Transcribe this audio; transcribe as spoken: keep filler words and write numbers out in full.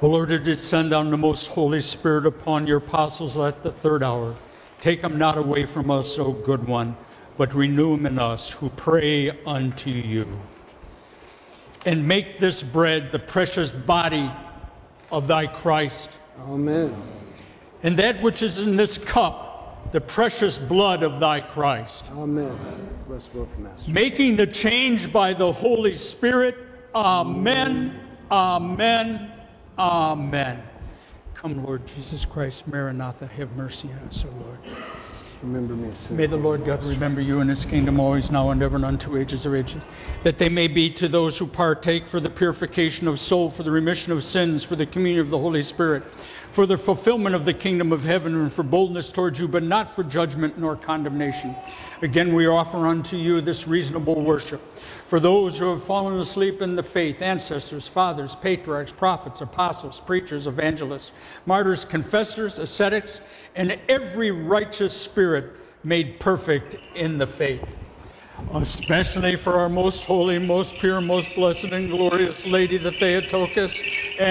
O Lord, who did send down the most Holy Spirit upon your apostles at the third hour, take them not away from us, O good one, but renew them in us who pray unto you. And make this bread the precious body of thy Christ. Amen. And that which is in this cup, the precious blood of thy Christ. Amen. Bless both masters. Making the change by the Holy Spirit. Amen. Amen. Amen. Come, Lord Jesus Christ, Maranatha, have mercy on us, O Lord. Remember me, sin. May the Lord God remember you in his kingdom always, now and ever, and unto ages of ages, that they may be to those who partake for the purification of soul, for the remission of sins, for the communion of the Holy Spirit, for the fulfillment of the kingdom of heaven, and for boldness towards you, but not for judgment nor condemnation. Again, we offer unto you this reasonable worship. For those who have fallen asleep in the faith, ancestors, fathers, patriarchs, prophets, apostles, preachers, evangelists, martyrs, confessors, ascetics, and every righteous spirit made perfect in the faith. Especially for our most holy, most pure, most blessed, and glorious Lady, the Theotokos, and